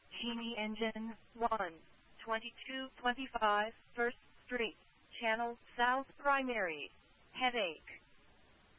Genie Engine 1, 2225 First Street, Channel South Primary. Headache.